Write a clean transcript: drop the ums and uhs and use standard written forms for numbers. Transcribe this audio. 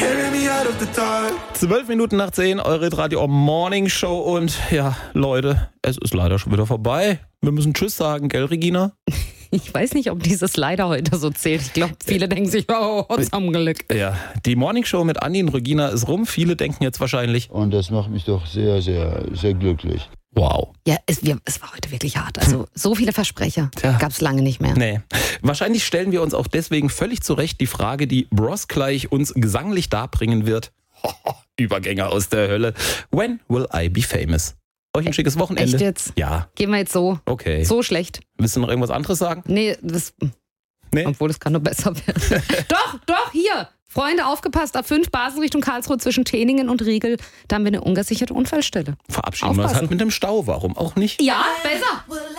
12 Minuten nach 10, eure Radio Morning Show und ja, Leute, es ist leider schon wieder vorbei. Wir müssen Tschüss sagen, gell, Regina? Ich weiß nicht, ob dieses leider heute so zählt. Ich glaube, viele denken sich, oh, zum Glück. Ja, die Morning Show mit Andi und Regina ist rum. Viele denken jetzt wahrscheinlich, Und das macht mich doch sehr, sehr, sehr glücklich. wow. Ja, es war heute wirklich hart. Also so viele Versprecher Tja. gab es lange nicht mehr. Nee. Wahrscheinlich stellen wir uns auch deswegen völlig zurecht die Frage, die Bros gleich uns gesanglich darbringen wird. Übergänger aus der Hölle. When will I be famous? Euch ein schickes Wochenende. Echt jetzt? Ja, Gehen wir jetzt so. okay. So schlecht. Willst du noch irgendwas anderes sagen? Nee, Nee? obwohl es kann nur besser werden. Doch, hier. Freunde, aufgepasst, A5 Basel Richtung Karlsruhe zwischen Teningen und Riegel. Da haben wir eine ungesicherte Unfallstelle. Verabschieden wir uns Aufpassen. halt mit dem Stau. Warum auch nicht? Ja, besser.